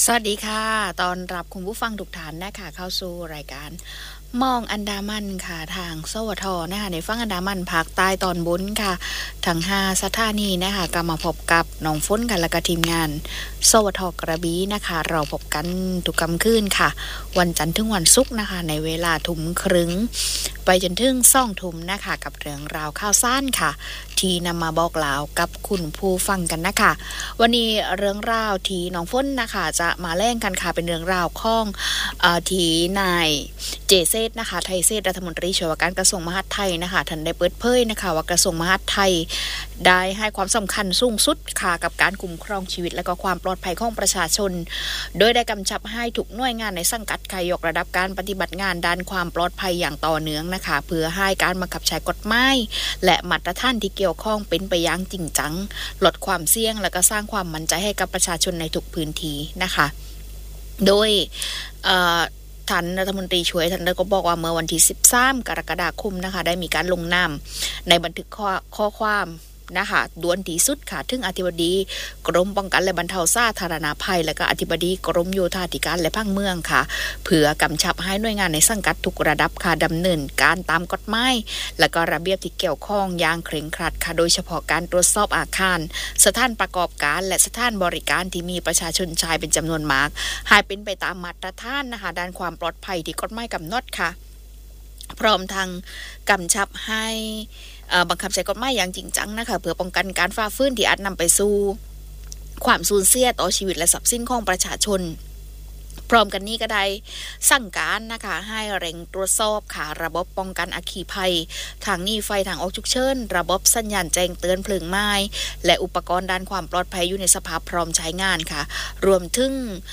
สวัสดีค่ะตอนรับคุณผู้ฟังทุกท่านนะคะเข้าสู่รายการมองอันดามันค่ะทางสวทนะคะในฝั่งอันดามันภาคใต้ตอนบนค่ะทั้ง5สถานีนะคะก็มาพบกับน้องฝนกันและก็ทีมงานสวทกระบี่นะคะเราพบกันทุกค่ำคืนค่ะวันจันทร์ถึงวันศุกร์นะคะในเวลาทุ่มครึ่งไปจนถึง20:00นนะคะกับเรื่องราวข่าวสารค่ะที่นำมาบอกเล่ากับคุณผู้ฟังกันนะคะวันนี้เรื่องราวที่น้องฝนนะคะจะมาแล่งกันค่ะเป็นเรื่องราวของที่นายเจเซตนะคะไทยเซตรัฐมนตรีช่วยว่าการกระทรวงมหาดไทยนะคะท่านได้เปิดเผยนะคะว่ากระทรวงมหาดไทยได้ให้ความสำคัญสูงสุดค่ะกับการคุ้มครองชีวิตและก็ความปลอดภัยของประชาชนโดยได้กำชับให้ทุกหน่วยงานในสังกัดค่ะยกระดับการปฏิบัติงานด้านความปลอดภัยอย่างต่อเนื่องนะคะเพื่อให้การบังคับใช้กฎหมายและมาตรฐานที่เกี่ยวข้องเป็นไปอย่างจริงจังลดความเสี่ยงและก็สร้างความมั่นใจให้กับประชาชนในทุกพื้นที่นะคะโดยท่านรัฐมนตรีช่วยท่านได้ก็บอกว่าเมื่อวันที่13กรกฎาคมนะคะได้มีการลงนามในบันทึกข้อความนะคะด่วนที่สุดค่ะถึงอธิบดีกรมป้องกันและบรรเทาสาธารณภัยและก็อธิบดีกรมโยธาธิการและผังเมืองค่ะเพื่อกำชับให้หน่วยงานในสังกัดทุกระดับค่ะดำเนินการตามกฎหมายและก็ระเบียบที่เกี่ยวข้องอย่างเคร่งครัดค่ะโดยเฉพาะการตรวจสอบอาคารสถานประกอบการและสถานบริการที่มีประชาชนใช้เป็นจำนวนมากให้เป็นไปตามมาตรฐานนะคะด้านความปลอดภัยที่กฎหมายกำหนดค่ะพร้อมทางกำชับให้บังคับใช้กฎหมายอย่างจริงจังนะคะเพื่อป้องกันการฝ่าฝืนที่อาจนำไปสู่ความสูญเสียต่อชีวิตและทรัพย์สินของประชาชนพร้อมกันนี้ก็ได้สั่งการนะคะให้เร่งตรวจสอบค่ะระบบป้องกันอัคคีภัยทางหนีไฟทางออกฉุกเฉินระบบสัญญาณแจ้งเตือนเพลิงไหม้และอุปกรณ์ด้านความปลอดภัยอยู่ในสภาพพร้อมใช้งานค่ะรวมถึง